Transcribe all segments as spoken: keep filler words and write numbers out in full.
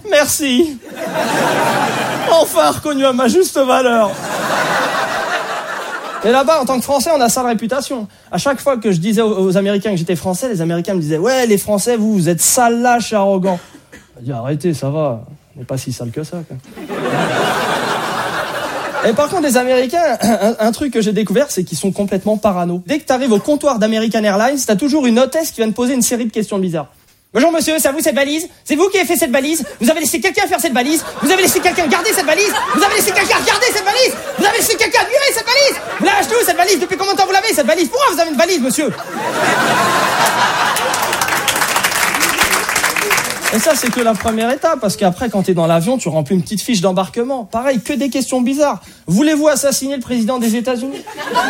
merci. Enfin reconnu à ma juste valeur. Et là-bas, en tant que Français, on a sale réputation. À chaque fois que je disais aux, aux Américains que j'étais Français, les Américains me disaient « Ouais, les Français, vous, vous êtes sales, lâches et arrogants. » Je dis « Arrêtez, ça va, on n'est pas si sale que ça. » quoi. Et par contre, les Américains, un, un truc que j'ai découvert, c'est qu'ils sont complètement parano. Dès que t'arrives au comptoir d'American Airlines, t'as toujours une hôtesse qui vient te poser une série de questions bizarres. Bonjour monsieur, c'est à vous cette valise? C'est vous qui avez fait cette valise? Vous avez laissé quelqu'un faire cette valise? Vous avez laissé quelqu'un garder cette valise? Vous avez laissé quelqu'un regarder cette valise? Vous avez laissé quelqu'un admirer cette valise? Vous l'avez achetée où cette valise? Depuis combien de temps vous l'avez cette valise? Pourquoi vous avez une valise, monsieur? Et ça, c'est que la première étape, parce qu'après, quand t'es dans l'avion, tu remplis une petite fiche d'embarquement. Pareil, que des questions bizarres. Voulez-vous assassiner le président des États-Unis?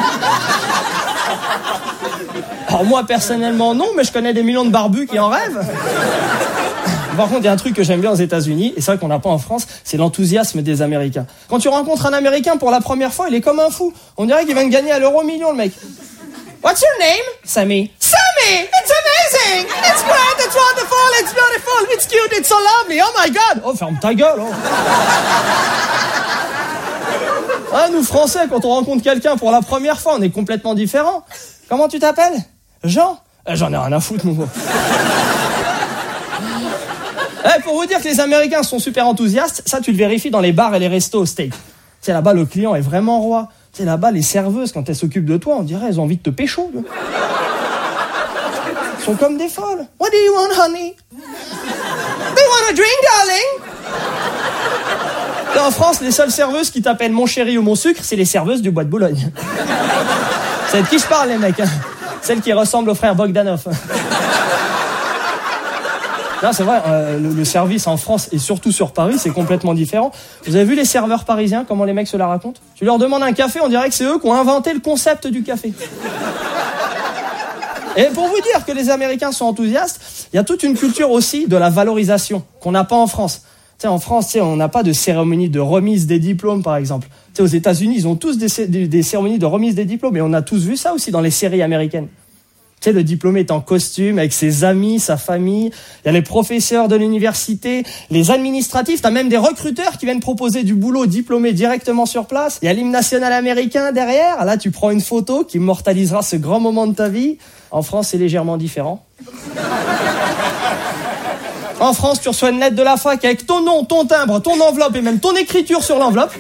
Alors moi, personnellement, non, mais je connais des millions de barbus qui en rêvent. Par contre, il y a un truc que j'aime bien aux États-Unis, et c'est vrai qu'on n'a pas en France, c'est l'enthousiasme des Américains. Quand tu rencontres un Américain pour la première fois, il est comme un fou. On dirait qu'il vient de gagner à l'euro million, le mec. What's your name? Sammy. Sammy! It's amazing! It's great! It's wonderful! It's beautiful! It's cute! It's so lovely! Oh my God! Oh, ferme ta gueule! Oh. Ah, nous, Français, quand on rencontre quelqu'un pour la première fois, on est complètement différents. Comment tu t'appelles? Jean? Eh, j'en ai rien à foutre, mon gars. Eh, pour vous dire que les Américains sont super enthousiastes, ça, tu le vérifies dans les bars et les restos au steak. Tu sais, là-bas, le client est vraiment roi. Tu sais, là-bas, les serveuses, quand elles s'occupent de toi, on dirait elles ont envie de te pécho. Là. Elles sont comme des folles. What do you want, honey? Do you want a drink, darling? Et en France, les seules serveuses qui t'appellent mon chéri ou mon sucre, c'est les serveuses du Bois de Boulogne. C'est de qui je parle, les mecs, hein. Celles qui ressemblent au frère Bogdanov. Non, c'est vrai, euh, le, le service en France et surtout sur Paris, c'est complètement différent. Vous avez vu les serveurs parisiens, comment les mecs se la racontent? Tu leur demandes un café, on dirait que c'est eux qui ont inventé le concept du café. Et pour vous dire que les Américains sont enthousiastes, il y a toute une culture aussi de la valorisation qu'on n'a pas en France. Tu sais, en France, tu sais, on n'a pas de cérémonie de remise des diplômes, par exemple. Tu sais, aux États-Unis, ils ont tous des, des, des cérémonies de remise des diplômes, et on a tous vu ça aussi dans les séries américaines. Tu sais, le diplômé est en costume, avec ses amis, sa famille. Il y a les professeurs de l'université, les administratifs. T'as même des recruteurs qui viennent proposer du boulot aux diplômés directement sur place. Il y a l'hymne national américain derrière. Là, tu prends une photo qui immortalisera ce grand moment de ta vie. En France, c'est légèrement différent. En France, tu reçois une lettre de la fac avec ton nom, ton timbre, ton enveloppe et même ton écriture sur l'enveloppe.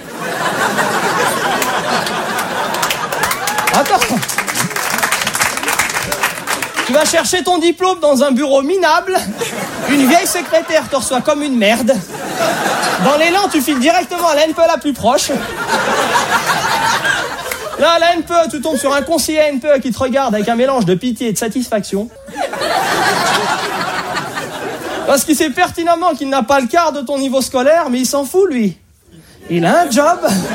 Attends. Tu vas chercher ton diplôme dans un bureau minable. Une vieille secrétaire te reçoit comme une merde. Dans l'élan, tu files directement à la N P E la plus proche. Là, à la N P E, tu tombes sur un conseiller N P E qui te regarde avec un mélange de pitié et de satisfaction. Parce qu'il sait pertinemment qu'il n'a pas le quart de ton niveau scolaire, mais il s'en fout, lui. Il a un job.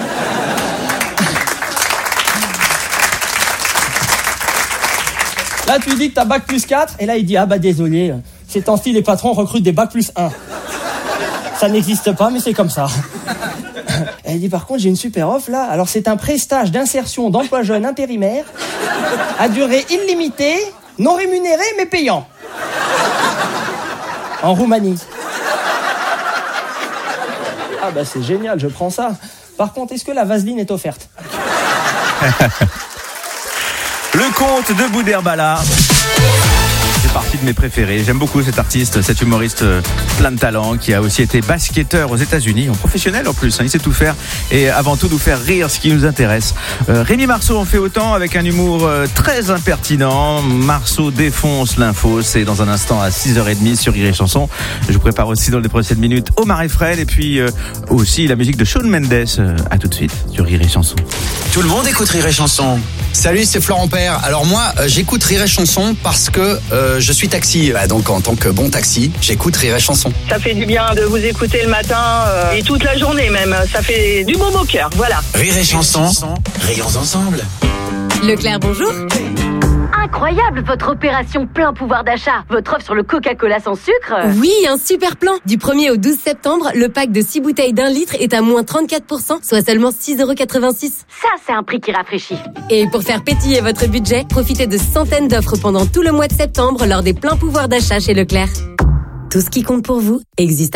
Là, tu lui dis que t'as bac plus quatre, et là, il dit, ah bah désolé, ces temps-ci, les patrons recrutent des bac plus un. Ça n'existe pas, mais c'est comme ça. Elle dit, par contre, j'ai une super offre, là. Alors, c'est un prestage d'insertion d'emploi jeune intérimaire, à durée illimitée, non rémunéré, mais payant. En Roumanie. Ah bah, c'est génial, je prends ça. Par contre, est-ce que la vaseline est offerte? Le conte de Boudherbala. C'est partie de mes préférés. J'aime beaucoup cet artiste, cet humoriste plein de talent qui a aussi été basketteur aux États-Unis, en professionnel en plus. Hein, il sait tout faire et avant tout nous faire rire, ce qui nous intéresse. Euh, Rémi Marceau en fait autant avec un humour euh, très impertinent. Marceau défonce l'info. C'est dans un instant à six heures trente sur Rire et Chanson. Je vous prépare aussi dans les prochaines minutes Omar et Fred et puis euh, aussi la musique de Shawn Mendes. Euh, à tout de suite sur Rire et Chanson. Tout le monde écoute Rire et Chanson. Salut, c'est Florent Père. Alors moi, euh, j'écoute Rire et Chanson parce que euh, je suis taxi. Bah, donc en tant que bon taxi, j'écoute Rire et Chanson. Ça fait du bien de vous écouter le matin euh, et toute la journée même. Ça fait du baume au cœur, voilà. Rire et Chanson, rayons ensemble. Leclerc, bonjour. Incroyable votre opération plein pouvoir d'achat. Votre offre sur le Coca-Cola sans sucre. Oui, un super plan. Du premier au douze septembre, le pack de six bouteilles d'un litre est à moins trente-quatre pour cent, soit seulement six euros quatre-vingt-six. Ça, c'est un prix qui rafraîchit. Et pour faire pétiller votre budget, profitez de centaines d'offres pendant tout le mois de septembre lors des pleins pouvoirs d'achat chez Leclerc. Tout ce qui compte pour vous existe